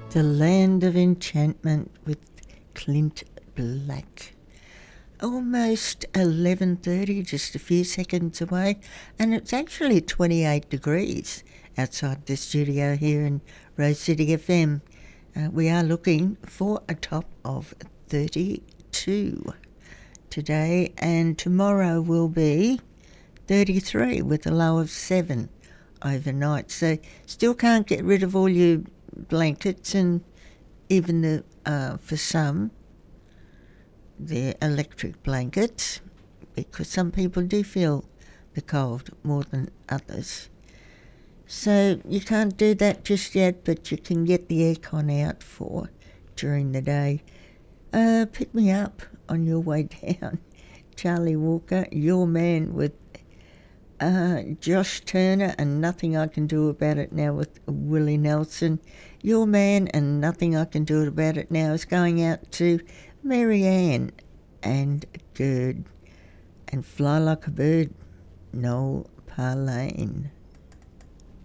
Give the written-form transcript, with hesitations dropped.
The Land of Enchantment with Clint Black. Almost 11:30, just a few seconds away, and it's actually 28 degrees outside the studio here in Rose City FM. We are looking for a top of 32 today, and tomorrow will be 33 with a low of 7 overnight. So still can't get rid of all your blankets, and even for some, the electric blankets, because some people do feel the cold more than others. So you can't do that just yet, but you can get the aircon out for during the day. Pick me up on your way down. Charlie Walker, Your Man, with Josh Turner and Nothing I Can Do About It Now with Willie Nelson. Your Man and Nothing I Can Do About It Now is going out to Marianne and Gerd, and Fly Like a Bird, Noel Parlane.